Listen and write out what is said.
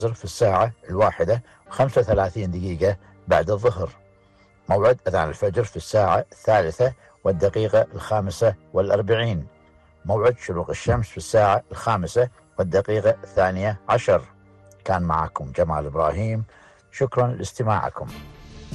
في الساعة 1:35 بعد الظهر. موعد أذان الفجر في الساعة 3:45. موعد شروق الشمس في الساعة 5:02. كان معكم جمال إبراهيم، شكرا لاستماعكم.